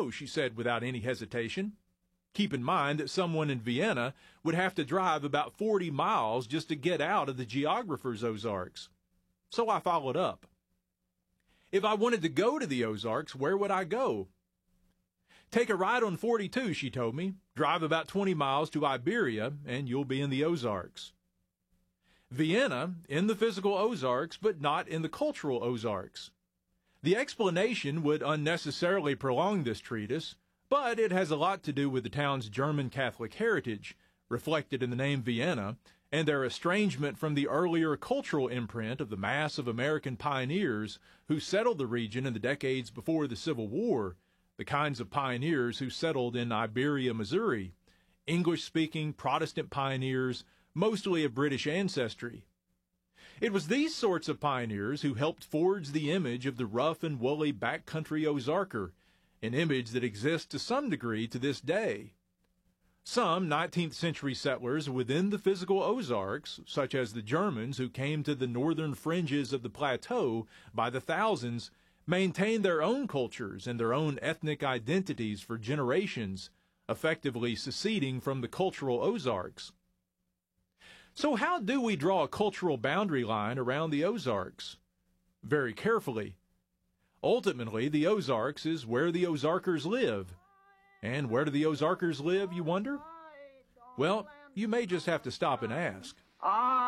go, she said without any hesitation. Keep in mind that someone in Vienna would have to drive about 40 miles just to get out of the geographer's Ozarks. So I followed up. If I wanted to go to the Ozarks, where would I go? Take a ride on 42, she told me. Drive about 20 miles to Iberia, and you'll be in the Ozarks. Vienna, in the physical Ozarks, but not in the cultural Ozarks. The explanation would unnecessarily prolong this treatise, but it has a lot to do with the town's German Catholic heritage, reflected in the name Vienna, and their estrangement from the earlier cultural imprint of the mass of American pioneers who settled the region in the decades before the Civil War, the kinds of pioneers who settled in Iberia, Missouri, English-speaking Protestant pioneers, mostly of British ancestry. It was these sorts of pioneers who helped forge the image of the rough and woolly backcountry Ozarker, an image that exists to some degree to this day. Some 19th century settlers within the physical Ozarks, such as the Germans who came to the northern fringes of the plateau by the thousands, maintained their own cultures and their own ethnic identities for generations, effectively seceding from the cultural Ozarks. So how do we draw a cultural boundary line around the Ozarks? Very carefully. Ultimately, the Ozarks is where the Ozarkers live. And where do the Ozarkers live, you wonder? Well, you may just have to stop and ask.